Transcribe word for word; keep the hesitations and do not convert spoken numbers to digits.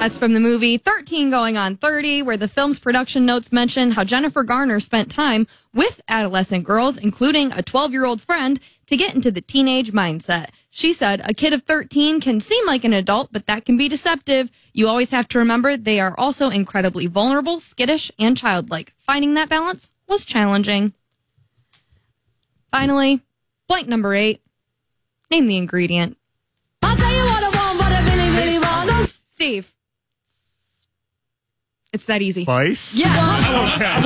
That's from the movie thirteen Going on thirty, where the film's production notes mention how Jennifer Garner spent time with adolescent girls, including a twelve-year-old friend, to get into the teenage mindset. She said, a kid of thirteen can seem like an adult, but that can be deceptive. You always have to remember they are also incredibly vulnerable, skittish, and childlike. Finding that balance was challenging. Finally, blank number eight. Name the ingredient. I'll tell you what I want, what I really, really want. Steve. It's that easy. Spice? Yeah.